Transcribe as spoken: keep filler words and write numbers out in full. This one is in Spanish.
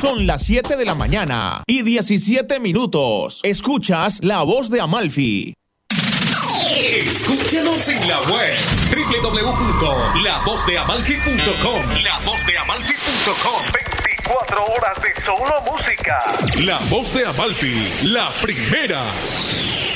Son las siete de la mañana y diecisiete minutos. Escuchas La Voz de Amalfi. Escúchanos en la web doble u doble u doble u punto la voz de amalfi punto com. la voz de amalfi punto com. veinticuatro horas de solo música. La Voz de Amalfi, la primera.